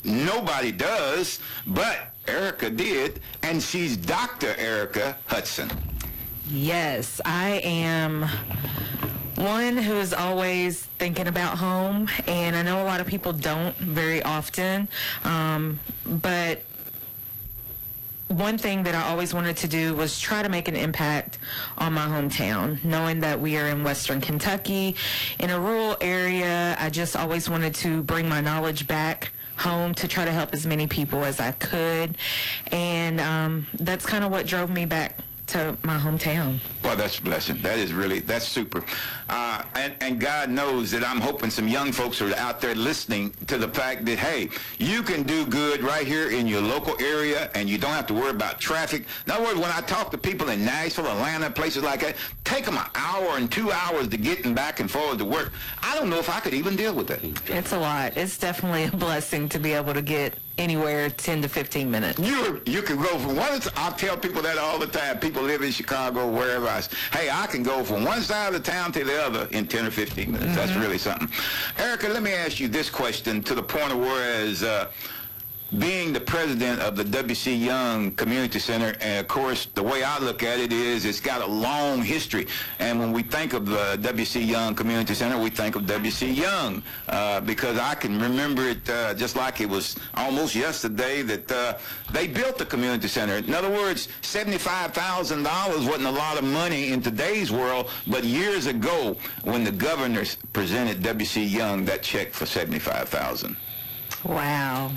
nobody does, but Erica did, and she's Dr. Erica Hudson. Yes, I am one who is always thinking about home, and I know a lot of people don't very often, but one thing that I always wanted to do was try to make an impact on my hometown. Knowing that we are in Western Kentucky, in a rural area, I just always wanted to bring my knowledge back home to try to help as many people as I could. And that's kind of what drove me back to my hometown. Well, that's a blessing. That's super. And God knows that I'm hoping some young folks are out there listening to the fact that, hey, you can do good right here in your local area, and you don't have to worry about traffic. In other words, when I talk to people in Nashville, Atlanta, places like that, take them an hour and 2 hours to get back and forward to work. I don't know if I could even deal with that. It's a lot. It's definitely a blessing to be able to get anywhere 10 to 15 minutes. You can go from one. I tell people that all the time. People live in Chicago, wherever else. Hey, I can go from one side of the town to the other in 10 or 15 minutes. That's really something. Erica, let me ask you this question to the point of whereas being the president of the W.C. Young Community Center, and of course, the way I look at it is it's got a long history. And when we think of the W.C. Young Community Center, we think of W.C. Young because I can remember it just like it was almost yesterday that they built the community center. In other words, $75,000 wasn't a lot of money in today's world, but years ago when the governors presented W.C. Young that check for $75,000. Wow.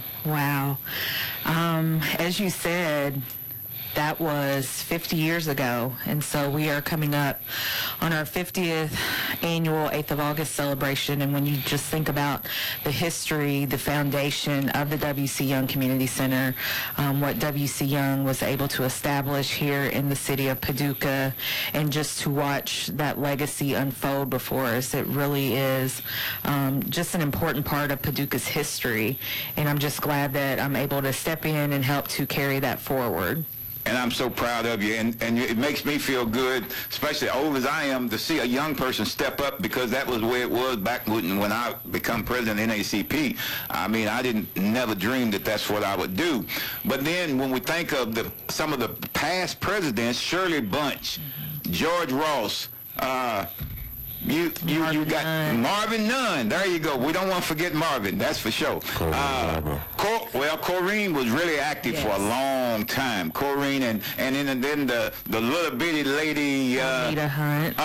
As you said, that was 50 years ago, and so we are coming up on our 50th annual 8th of August celebration. And when you just think about the history, the foundation of the W.C. Young Community Center, what W.C. Young was able to establish here in the city of Paducah, and just to watch that legacy unfold before us, it really is just an important part of Paducah's history. And I'm just glad that I'm able to step in and help to carry that forward. And I'm so proud of you, and it makes me feel good, especially old as I am, to see a young person step up, because that was the way it was back when I become president of NACP. I mean, I never dreamed that that's what I would do. But then when we think of some of the past presidents, Shirley Bunch, George Ross, you got Marvin Nunn. There you go. We don't want to forget Marvin. That's for sure. Corrine was really active for a long time. Corrine and then the little bitty lady Almeda Hunt.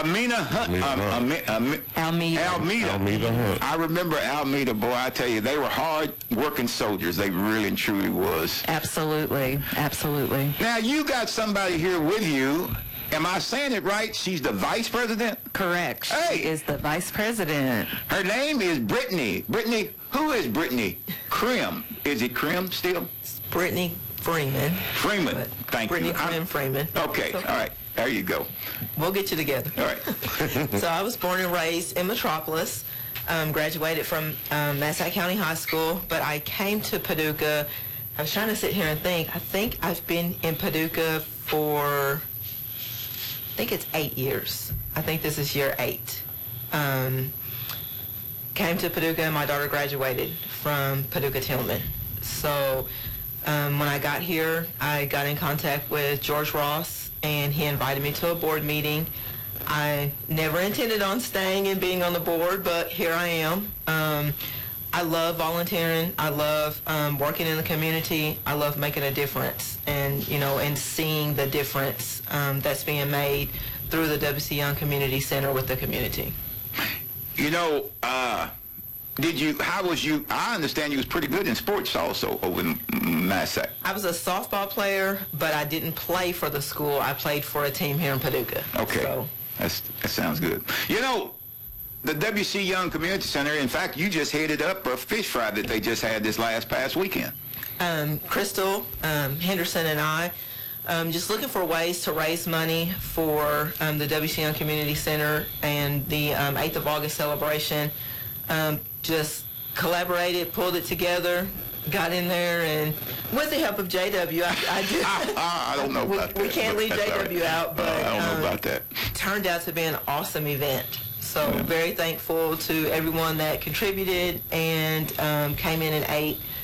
Almeda Hunt. I remember Almeda. Boy, I tell you, they were hard-working soldiers. They really and truly was. Absolutely. Now you got somebody here with you. Am I saying it right? She's the vice president? Correct. She is the vice president. Her name is Brittany. Brittany, who is Brittany? Krim. Is it Krim still? It's Brittany Freeman. Freeman. Thank Brittany you. Brittany Freeman. Okay. All right. There you go. We'll get you together. All right. So I was born and raised in Metropolis. Graduated from Massac County High School, but I came to Paducah. I was trying to sit here and think. I think I've been in Paducah for... I think it's 8 years. I think this is year 8. Came to Paducah, and my daughter graduated from Paducah Tillman. So when I got here, I got in contact with George Ross, and he invited me to a board meeting. I never intended on staying and being on the board, but here I am. I love volunteering. I love working in the community. I love making a difference, and seeing the difference that's being made through the W.C. Young Community Center with the community. How was you? I understand you was pretty good in sports also over in Massac. I was a softball player, but I didn't play for the school. I played for a team here in Paducah. Okay, so. That sounds good. The W.C. Young Community Center, in fact, you just headed up a fish fry that they just had this past weekend. Crystal, Henderson, and I, just looking for ways to raise money for the W.C. Young Community Center and the 8th of August celebration. Just collaborated, pulled it together, got in there, and with the help of JW, I don't know about that. We can't leave JW out, but I don't know about that. Turned out to be an awesome event. So very thankful to everyone that contributed and came in and ate.